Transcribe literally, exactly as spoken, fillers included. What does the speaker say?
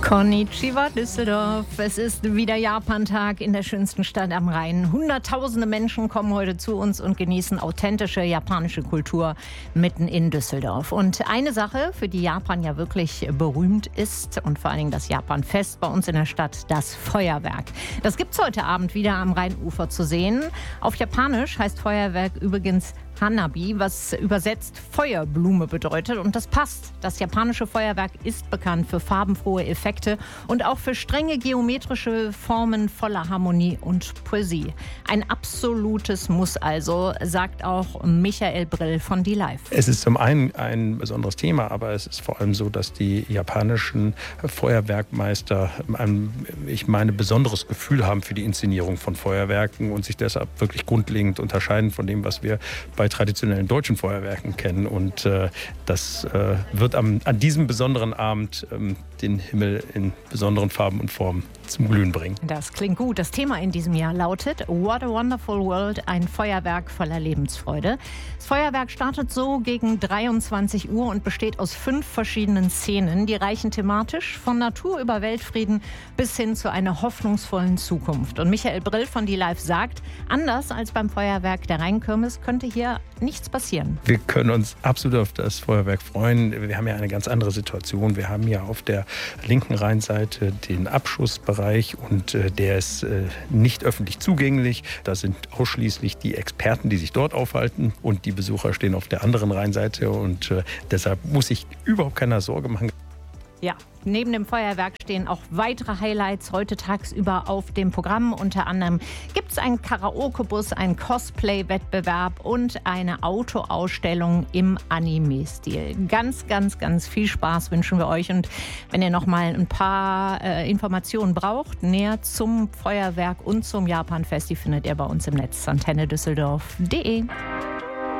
Konnichiwa Düsseldorf. Es ist wieder Japan-Tag in der schönsten Stadt am Rhein. Hunderttausende Menschen kommen heute zu uns und genießen authentische japanische Kultur mitten in Düsseldorf. Und eine Sache, für die Japan ja wirklich berühmt ist und vor allen Dingen das Japan-Fest bei uns in der Stadt, das Feuerwerk. Das gibt's heute Abend wieder am Rheinufer zu sehen. Auf Japanisch heißt Feuerwerk übrigens Hanabi, was übersetzt Feuerblume bedeutet. Und das passt. Das japanische Feuerwerk ist bekannt für farbenfrohe Effekte und auch für strenge geometrische Formen voller Harmonie und Poesie. Ein absolutes Muss also, sagt auch Michael Brill von D-Live. Es ist zum einen ein besonderes Thema, aber es ist vor allem so, dass die japanischen Feuerwerkmeister ein, ich meine, besonderes Gefühl haben für die Inszenierung von Feuerwerken und sich deshalb wirklich grundlegend unterscheiden von dem, was wir bei traditionellen deutschen Feuerwerken kennen. Und äh, das äh, wird am, an diesem besonderen Abend ähm, den Himmel in besonderen Farben und Formen zum Glühen bringen. Das klingt gut. Das Thema in diesem Jahr lautet What a Wonderful World, ein Feuerwerk voller Lebensfreude. Das Feuerwerk startet so gegen dreiundzwanzig Uhr und besteht aus fünf verschiedenen Szenen. Die reichen thematisch von Natur über Weltfrieden bis hin zu einer hoffnungsvollen Zukunft. Und Michael Brill von D-Live sagt, anders als beim Feuerwerk der Rheinkirmes könnte hier nichts passieren. Wir können uns absolut auf das Feuerwerk freuen. Wir haben ja eine ganz andere Situation. Wir haben ja auf der linken Rheinseite den Abschussbereich und äh, der ist äh, nicht öffentlich zugänglich. Da sind ausschließlich die Experten, die sich dort aufhalten, und die Besucher stehen auf der anderen Rheinseite und äh, deshalb muss sich überhaupt keiner Sorge machen. Ja, neben dem Feuerwerk stehen auch weitere Highlights heute tagsüber auf dem Programm. Unter anderem gibt es einen Karaoke-Bus, einen Cosplay-Wettbewerb und eine Autoausstellung im Anime-Stil. Ganz, ganz, ganz viel Spaß wünschen wir euch. Und wenn ihr noch mal ein paar äh, Informationen braucht, näher zum Feuerwerk und zum Japan-Fest, die findet ihr bei uns im Netz antenne düsseldorf punkt de.